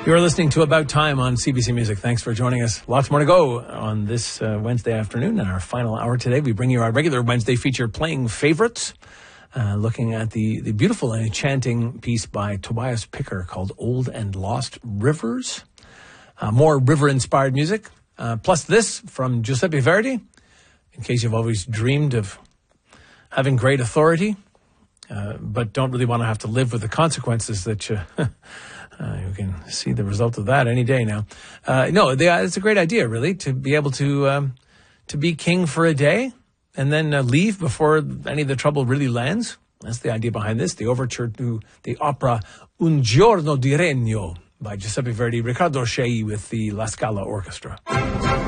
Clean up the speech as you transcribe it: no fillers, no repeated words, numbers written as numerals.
You're listening to About Time on CBC Music. Thanks for joining us. Lots more to go on this Wednesday afternoon. In our final hour today, we bring you our regular Wednesday feature, Playing Favorites, looking at the beautiful and enchanting piece by Tobias Picker called Old and Lost Rivers. More river-inspired music. Plus this from Giuseppe Verdi, in case you've always dreamed of having great authority, but don't really want to have to live with the consequences that you... you can see the result of that any day now. It's a great idea, really, to be able to be king for a day and then leave before any of the trouble really lands. That's the idea behind this, the overture to the opera Un Giorno di Regno by Giuseppe Verdi, Riccardo Scei with the La Scala Orchestra.